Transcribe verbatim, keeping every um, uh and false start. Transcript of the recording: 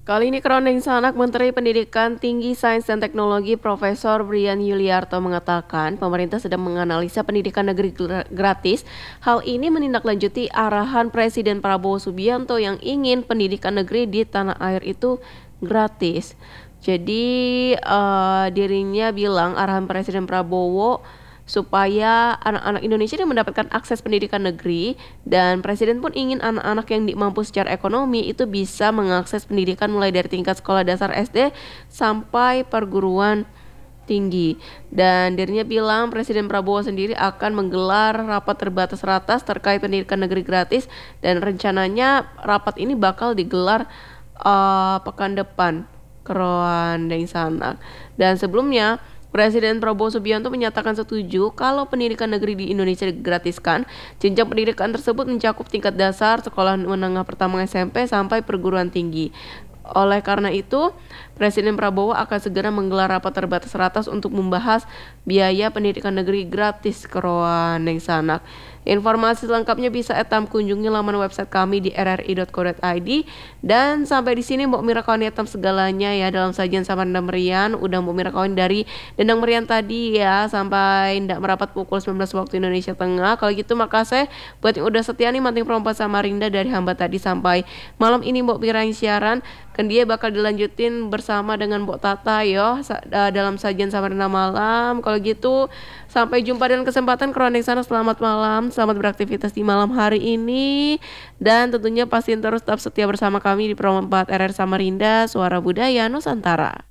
Kali ini Kerondeng Sanak Menteri Pendidikan Tinggi Sains dan Teknologi Profesor Brian Yuliarto mengatakan pemerintah sedang menganalisa pendidikan negeri gra- gratis. Hal ini menindaklanjuti arahan Presiden Prabowo Subianto yang ingin pendidikan negeri di tanah air itu gratis. Jadi eh, dirinya bilang arahan Presiden Prabowo supaya anak-anak Indonesia ini mendapatkan akses pendidikan negeri, dan presiden pun ingin anak-anak yang mampu secara ekonomi itu bisa mengakses pendidikan mulai dari tingkat sekolah dasar S D sampai perguruan tinggi. Dan dirinya bilang Presiden Prabowo sendiri akan menggelar rapat terbatas ratas terkait pendidikan negeri gratis, dan rencananya rapat ini bakal digelar uh, pekan depan keroan Deng Sanak. Dan sebelumnya Presiden Prabowo Subianto menyatakan setuju kalau pendidikan negeri di Indonesia digratiskan. Jenjang pendidikan tersebut mencakup tingkat dasar, sekolah menengah pertama S M P sampai perguruan tinggi. Oleh karena itu, Presiden Prabowo akan segera menggelar rapat terbatas ratas untuk membahas biaya pendidikan negeri gratis keroan Deng Sanak. Informasi selengkapnya bisa etam kunjungi laman website kami di r r i dot co dot i d. Dan sampai di sini Mbok Mira kawan etam segalanya ya dalam sajian sama Dendang Merian. Udah Mbok Mira kawan dari Dendang Merian tadi ya sampai ndak merapat pukul sembilan belas waktu Indonesia Tengah. Kalau gitu makasih buat yang udah setia nih manting perompat Samarinda dari hamba tadi sampai malam ini Mbok Mira yang siaran. Kan dia bakal dilanjutin bersama dengan Mbok Tata yo sa- uh, dalam sajian Samarinda malam. Kalau gitu sampai jumpa dengan kesempatan Kerondeng Sanak. Selamat malam, selamat beraktivitas di malam hari ini. Dan tentunya pastiin terus tetap setia bersama kami di Pro empat R R Samarinda, Suara Budaya Nusantara.